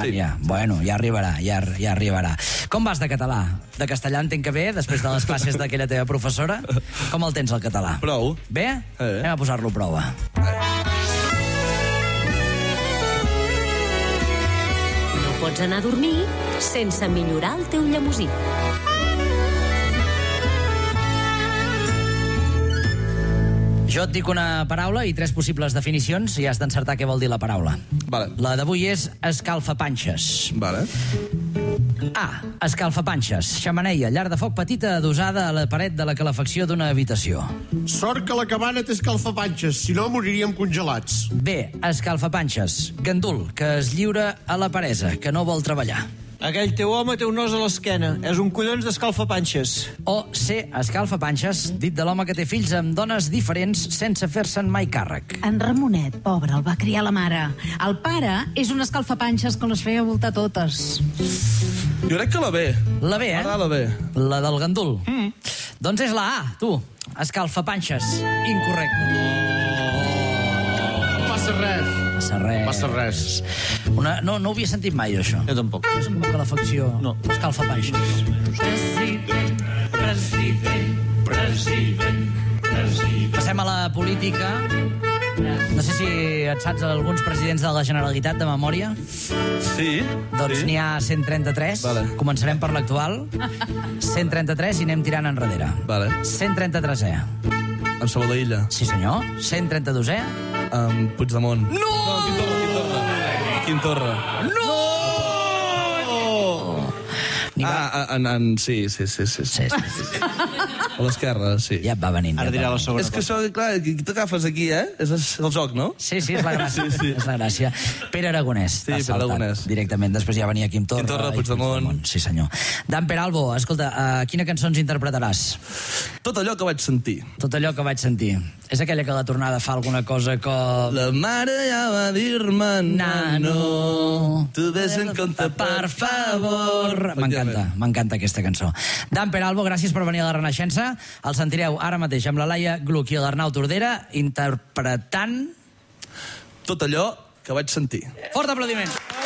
Ja, bueno, ja arribarà, ja arribarà. Com vas de català? De castellà entenc que bé, després de les classes d'aquella teva professora? Com el tens, el català? Prou. Bé? Anem a posar-lo a prova. No pots anar a dormir sense millorar el teu llemosí. Jo et dic una paraula i 3 possibles definicions i has d'encertar què vol dir la paraula. Vale. La d'avui és escalfapanxes. Vale. A. Escalfapanxes. Xemeneia, llar de foc petita adosada a la paret de la calefacció d'una habitació. Sort que la cabana té escalfapanxes, si no moriríem congelats. B. Escalfapanxes. Gandul, que es lliura a la peresa, que no vol treballar. Aquell teu home té un os a l'esquena. És un collons d'escalfapanxes. O C. Escalfapanxes, dit de l'home que té fills amb dones diferents sense fer-se'n mai càrrec. En Ramonet, pobre, el va criar la mare. El pare és un escalfapanxes que les feia voltar totes. Jo crec que la B. La B, Ara la B. La del gandul. Doncs és la A, tu. Escalfapanxes. Incorrecte. No passa res. Passa res. No ho havia sentit mai, això. Jo tampoc. És com calefacció. No. Escalfapanxes. Passem a la política. No sé si et saps alguns presidents de la Generalitat de memòria. Sí. Doncs sí. n'hi ha 133. Vale. Començarem per l'actual. 133 i anem tirant enrere. Vale. 133è. En Salvador Illa. Sí, senyor. 132è. Amb Puigdemont. No! Quim Torra. No! Sí. A l'esquerra, sí. Ja et va venint. Ara dirà la segona. És que això, clar, qui t'agafes aquí, És el joc, no? Sí, és la gràcia. Sí. És la gràcia. Pere Aragonès. Sí, t'ha Pere saltat Aragonès. directament. Després ja venia Quim Torra. Quim Torra, Puigdemont. Sí, senyor. Dan Peralbo, escolta, quina cançó ens interpretaràs? Tot allò que vaig sentir. Tot allò que vaig sentir. És aquella que a la tornada fa alguna cosa com... La mare ja va dir-me, nano, tu ves en compte, per favor. M'encanta aquesta cançó. Dan Peralbo, gràcies per venir a la Renaixença. El sentireu ara mateix amb la Laia Gluck i l'Arnau Tordera interpretant... Tot allò que vaig sentir. Fort aplaudiment.